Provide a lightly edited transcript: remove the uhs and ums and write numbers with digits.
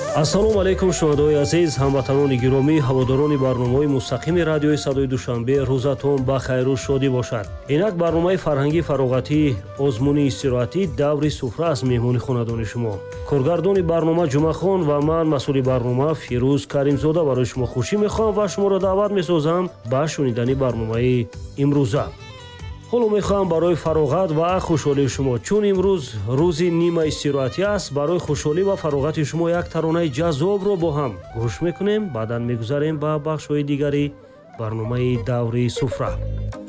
ассалому алайкум шунавандаои азиз, ҳамватанони гиромӣ, ҳаводорони барномаи мустақими радиои Садои Душанбе, рӯзатон ба хайру шодӣ бошад. Инак барномаи фарҳангии фароғатӣ озмуни истироҳатӣ даври суфра аст меҳмони хонадони шумо. Коргардони барнома Ҷумахон ва ман масъули барнома Фирӯз Каримзода барои шумо хушӣ мехоҳам ва шуморо даъват месозам ба шунидани барномаи имрӯза. ҳоло мехоҳам барои фароғат ва хушҳолии шумо, чун имрӯз рӯзи нима истироҳатӣ аст, барои хушҳолӣ ва фароғати шумо як таронаи ҷаззобро бо ҳам гӯш мекунем. баъдан мегузарем ба бахшҳои дигари барномаи даври суфра.